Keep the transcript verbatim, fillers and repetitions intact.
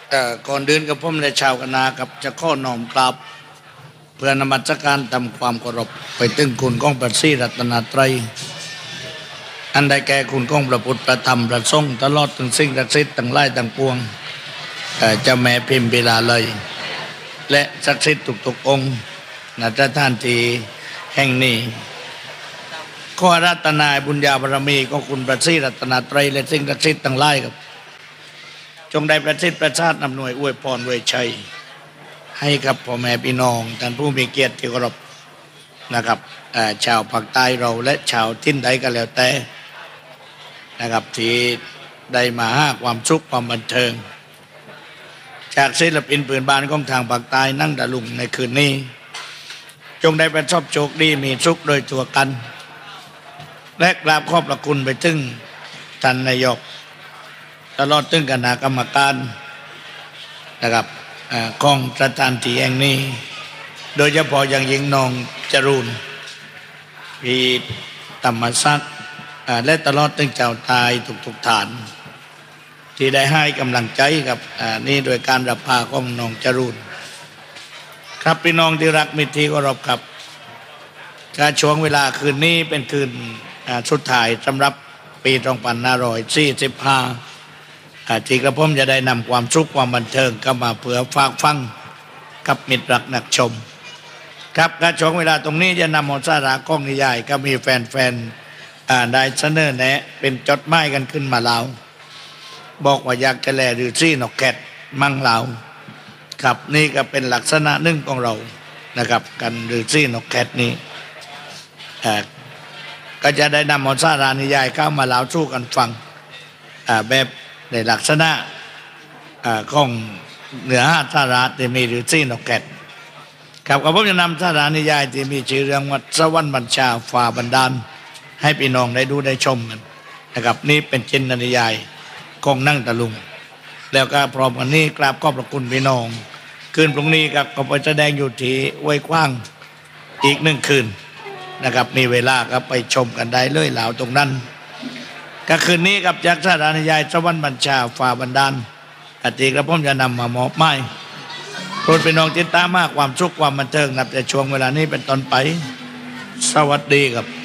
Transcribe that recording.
แต่ก่อนเดินกับผมและชาวคณะกับจะข้อน้อมกราบเพื่อนมัสการทำความเคารพไปถึงคุณก้องประสีรัตนตรัยอันใดแก่คุณก้องประพุทธประธรรมประสงค์ตลอดถึงสิ่งศักดิ์สิทธิ์ทั้งหลายทั้งปวงเจ้าแม่พิมพิลาเลยและศักดิ์สิทธิ์ทุกๆองค์ณสถานที่แห่งนี้ขออาราธนาบุญญาบารมีของคุณประสีรัตนตรัยและสิ่งศักดิ์สิทธิ์ทั้งหลายครับจงได้ประสิทธิ์ประสาทนำหน่วยอวยพรอวยชัยให้กับพ่อแม่พี่น้องท่านผู้มีเกียรติที่เคารพนะครับชาวภาคใต้เราและชาวทิศใดก็แล้วแต่นะครับที่ได้มาหาความสุขความบันเทิงจากศิลปินปืนบานของทางภาคใต้นั่งตะลุงในคืนนี้จงได้ประสบโชคดีมีสุขโดยตัวกันและกราบขอบพระคุณไปถึงท่านนายกตลอดถึงคณะกรรมการนะครับของสถานที่แห่งนี้โดยเฉพาะอย่างยิ่งน้องจรูนพี่ธรรมศักดิ์และตลอดถึงเจ้าตายทุกๆฐานที่ได้ให้กำลังใจกับนี่โดยการรับพาของน้องจรูนครับพี่น้องที่รักมิตรที่เคารพครับการช่วงเวลาคืนนี้เป็นคืนสุดท้ายสำหรับปีสองพันห้าร้อยสี่สิบห้าที่กระผมจะได้นำความสุขความบันเทิงเข้ามาเพื่อฝากฟังกับมิตรรักนักชมครับการช่วงเวลาตรงนี้จะนำเอาสาระกล้องนิยายก็มีแฟนๆได้เสนอแนะเป็นจดหมายกันขึ้นมาแล้วบอกว่าอยากจะแลหรือซี่นกแกดมั่งเราครับนี่ก็เป็นลักษณะหนึ่งของเรานะครับกันหรือซี่นกแกดนี้ก็จะได้นำเอาสาระนิยายเข้ามาเล่าสู้กันฟังแบบในลักษณะของเนื้อหาสาระที่มีหรือซี่นกแกดครับก็ผมจะนำสาระนิยายที่มีชื่อเรื่องว่าสวรรค์บัญชาฝ่าบันดาลให้พี่น้องได้ดูได้ชมกันนะครับนี่เป็นจินตนิยายของนั่งตะลุงแล้วก็พร้อมกันนี้กราบขอบพระคุณพี่น้องคืนพรุ่งนี้ครับก็ไปแสดงอยู่ที่ห้วยขว้างอีกหนึ่งคืนนะครับมีเวลาครับไปชมกันได้เลยเหล่าตรงนั้นก็คืนนี้กับจากสารานิยายสวรรค์บัญชาฝ่าบันดาลอาทิตย์กระผมจะนำมามอบไม้โปรดพี่น้องติดตามมากความสุขความบันเทิงนับแต่ช่วงเวลานี้เป็นต้นไปสวัสดีครับ